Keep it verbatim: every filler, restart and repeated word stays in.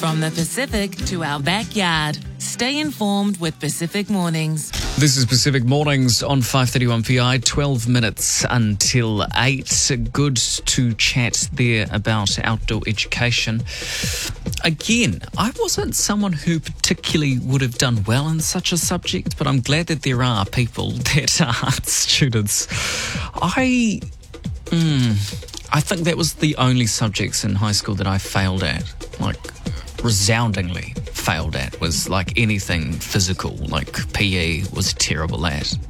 From the Pacific to our backyard. Stay informed with Pacific Mornings. This is Pacific Mornings on five thirty-one P I, twelve minutes until eight. Good to chat there about outdoor education. Again, I wasn't someone who particularly would have done well in such a subject, but I'm glad that there are people that are students. I, mm, I think that was the only subjects in high school that I failed at, like resoundingly failed at, was like anything physical, like P E was terrible at.